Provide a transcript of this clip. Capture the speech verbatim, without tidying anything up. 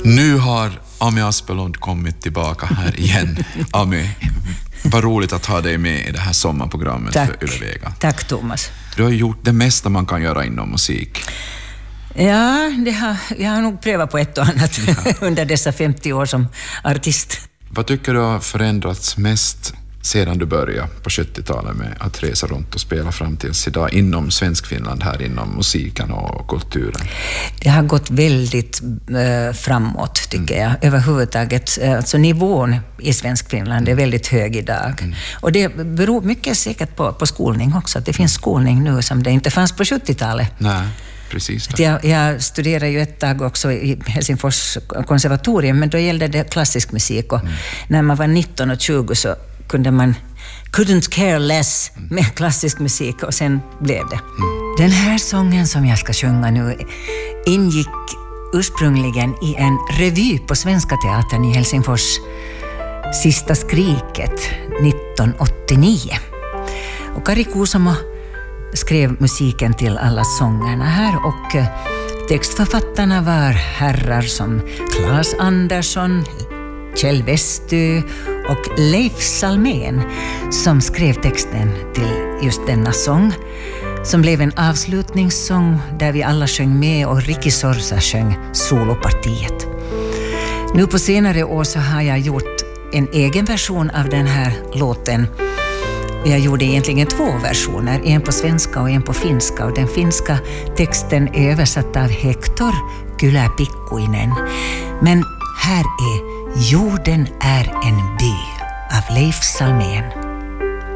Nu har Ami Aspelund kommit tillbaka här igen. Ami, vad roligt att ha dig med i det här sommarprogrammet. Tack. För Yle Vega. Tack Thomas. Du har gjort det mesta man kan göra inom musik. Ja, det har, jag har nog prövat på ett och annat ja. under dessa femtio år som artist. Vad tycker du har förändrats mest sedan du började på sjuttiotalet med att resa runt och spela fram tills idag inom Svenskfinland, här inom musiken och kulturen? Det har gått väldigt eh, framåt tycker mm. jag. Överhuvudtaget, alltså nivån i Svenskfinland är väldigt hög idag. Mm. Och det beror mycket säkert på, på skolning också. Att det finns skolning nu som det inte fanns på sjuttiotalet. Nej. Precis jag, jag studerade ju ett tag också i Helsingfors konservatorium, men då gällde det klassisk musik och mm. när man var nitton och tjugo så kunde man couldn't care less med klassisk musik och sen blev det. Mm. Den här sången som jag ska sjunga nu ingick ursprungligen i en revy på Svenska Teatern i Helsingfors, Sista skriket nittonhundraåttionio. Och Kari Kuusamo skrev musiken till alla sångerna här och textförfattarna var herrar som Claes Andersson, Kjell Westö och Leif Salmén som skrev texten till just denna sång som blev en avslutningssång där vi alla sjöng med och Ricky Sorsa sjöng solopartiet. Nu på senare år så har jag gjort en egen version av den här låten. Jag gjorde egentligen två versioner, en på svenska och en på finska, och den finska texten är översatt av Hector Kylä Pikkuinen. Men här är Jorden är en by av Leif Salmén.